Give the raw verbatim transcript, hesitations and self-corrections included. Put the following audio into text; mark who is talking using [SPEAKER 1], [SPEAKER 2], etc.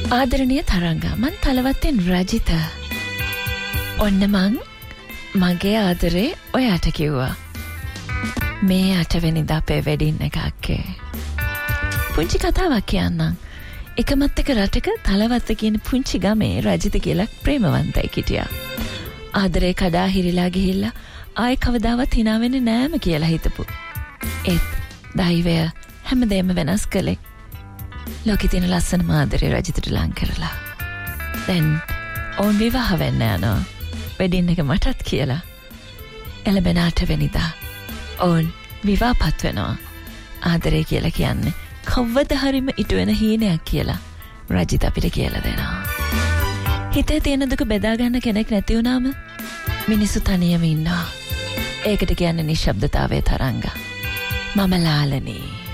[SPEAKER 1] ආදරණීය තරංගා මන් තලවත්තෙන් රජිත. ඔන්න මං මගේ ආදරේ ඔයාට කිව්වා. මේ අටවෙනිදා අපේ වෙඩින් එකක්කේ. පුංචි කතාවක් කියන්නම්. එකමත් එක රටක තලවත්ත කියන පුංචි ගමේ රජිත කියලා ප්‍රේමවන්තයෙක් හිටියා. ආදරේ කඩා හිරිලා ගිහිල්ලා ආයෙ කවදාවත් hina වෙන්නේ නෑම කියලා හිතපු. ඒත් දෛවය හැමදේම වෙනස් කළේ. ලෝකෙ තියෙන ලස්සනම ආදරේ රජිතට ලං කරලා. දැන් ඔවුන් විවාහ වෙන්න යනවා. වෙඩින් එක මටත් කියලා. එළඹෙන අටවෙනිදා ඔවුන් විවාහපත් වෙනවා. ආදරේ කියලා කියන්නේ කවවද හරිම ඉටු වෙන හීනයක් කියලා රජිත අපිට කියලා දෙනවා. හිතේ තියෙන දුක බෙදා ගන්න කෙනෙක් නැති වුණාම මිනිස්සු තනියම ඉන්නවා. ඒකට කියන්නේ නිශ්ශබ්දතාවයේ තරංග. මම ලාලනී.